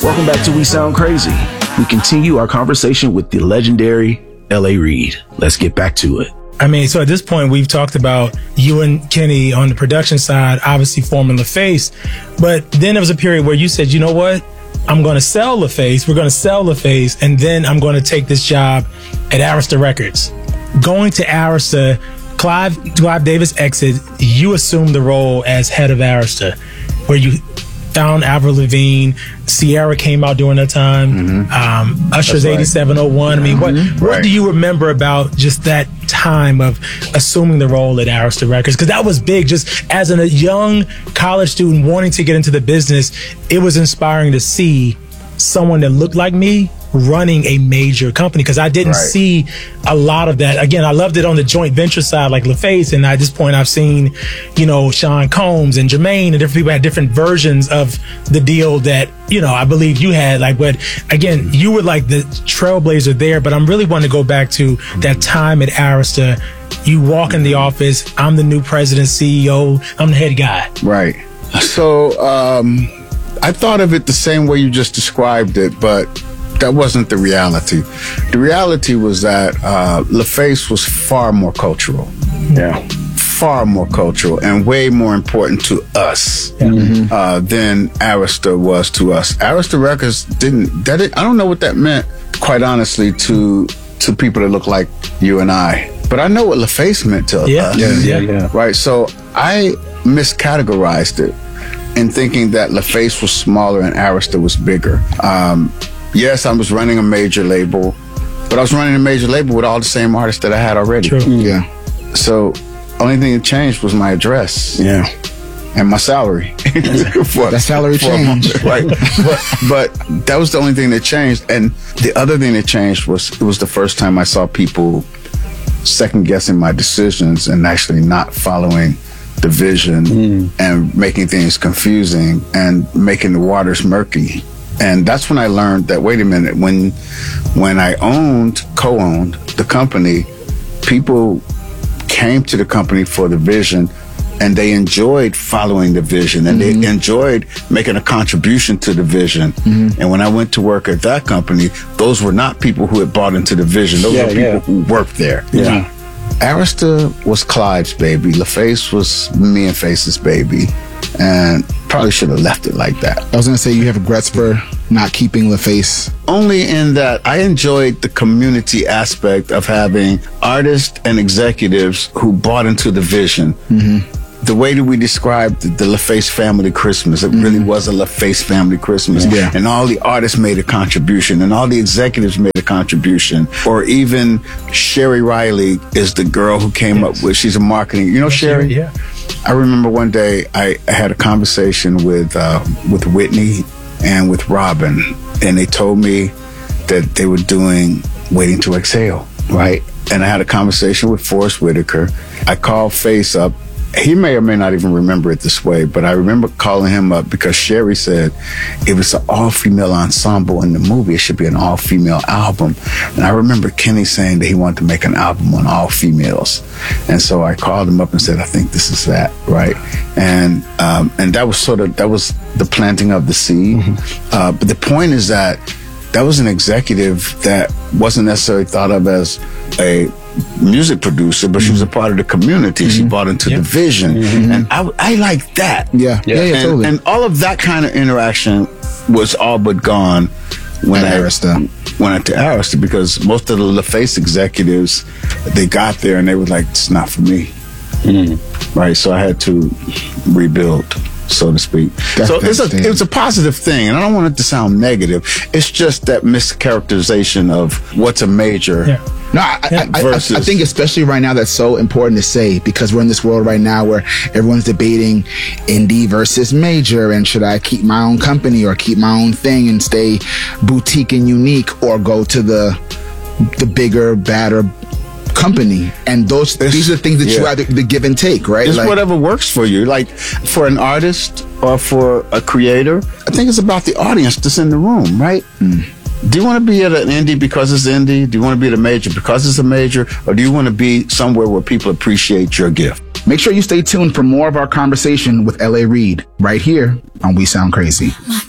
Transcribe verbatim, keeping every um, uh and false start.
Welcome back to We Sound Crazy. We continue our conversation with the legendary L A. Reid. Let's get back to it. I mean, so at this point, we've talked about you and Kenny on the production side, obviously forming LaFace. But then there was a period where you said, you know what? I'm going to sell LaFace. We're going to sell LaFace. And then I'm going to take this job at Arista Records. Going to Arista, Clive, Clive Davis exit, you assumed the role as head of Arista, where you found Avril Lavigne. Sierra came out during that time. Mm-hmm. Um, Usher's right. eighty-seven oh one. I mean, what, what right. do you remember about just that time of assuming the role at Arista Records? Because that was big. Just as a young college student wanting to get into the business, it was inspiring to see someone that looked like me running a major company, because I didn't right. see a lot of that. Again, I loved it on the joint venture side, like LaFace, and at this point I've seen, you know, Sean Combs and Jermaine and different people had different versions of the deal that, you know, I believe you had. Like, but again, you were like the trailblazer there, but I'm really wanting to go back to that time at Arista. You walk in the office, I'm the new president, C E O, I'm the head guy. Right. So, um, I thought of it the same way you just described it, but that wasn't the reality. The reality was that uh, LaFace was far more cultural. Yeah. Far more cultural and way more important to us yeah. mm-hmm. uh, than Arista was to us. Arista Records didn't, that it, I don't know what that meant, quite honestly, to to people that look like you and I. But I know what LaFace meant to yeah. us. Yeah, yeah, yeah. Right? So I miscategorized it in thinking that LaFace was smaller and Arista was bigger. Um, Yes, I was running a major label, but I was running a major label with all the same artists that I had already. True. Yeah. So, only thing that changed was my address. Yeah. And my salary. for, that salary changed. Right. but, but that was the only thing that changed. And the other thing that changed was, it was the first time I saw people second guessing my decisions and actually not following the vision mm. and making things confusing and making the waters murky. And that's when I learned that, wait a minute, when when I owned, co-owned the company, people came to the company for the vision and they enjoyed following the vision and mm-hmm. they enjoyed making a contribution to the vision. Mm-hmm. And when I went to work at that company, those were not people who had bought into the vision. Those yeah, were people yeah. who worked there. Yeah. Arista was Clive's baby. LaFace was me and Face's baby. And probably should have left it like that. I was going to say, you have regrets for not keeping LaFace? Only in that I enjoyed the community aspect of having artists and executives who bought into the vision. Mm-hmm. The way that we described the LaFace family Christmas, it mm-hmm. really was a LaFace family Christmas. Yeah. And all the artists made a contribution and all the executives made a contribution. Or even Sherry Riley is the girl who came yes. up with, she's a marketing, you know Sherry? Yeah. I remember one day I, I had a conversation with uh, with Whitney and with Robin, and they told me that they were doing Waiting to Exhale, right? And I had a conversation with Forrest Whitaker. I called Face up. He may or may not even remember it this way, but I remember calling him up because Sherry said it was an all-female ensemble in the movie. It should be an all-female album. And I remember Kenny saying that he wanted to make an album on all females. And so I called him up and said, I think this is that, right? And um, and that was sort of, that was the planting of the seed. Mm-hmm. Uh, but the point is that that was an executive that wasn't necessarily thought of as a music producer, but mm-hmm. she was a part of the community. Mm-hmm. She bought into yeah. the vision. Mm-hmm. And I, I like that. Yeah, yeah, yeah, yeah and, totally. And all of that kind of interaction was all but gone when At I Arista. went to Arista, because most of the LaFace executives, they got there and they were like, it's not for me. Mm-hmm. Right? So I had to rebuild, so to speak. That's so it's a, it's a positive thing, and I don't want it to sound negative. It's just that mischaracterization of what's a major. Yeah. No, I, I, I, I think especially right now that's so important to say, because we're in this world right now where everyone's debating indie versus major, and should I keep my own company or keep my own thing and stay boutique and unique, or go to the the bigger, badder company. And those it's, these are the things that yeah. you have to the give and take, right? It's like, whatever works for you. Like for an artist or for a creator, I think it's about the audience that's in the room, right? Mm. Do you want to be at an indie because it's indie? Do you want to be at a major because it's a major? Or do you want to be somewhere where people appreciate your gift? Make sure you stay tuned for more of our conversation with L A. Reid right here on We Sound Crazy.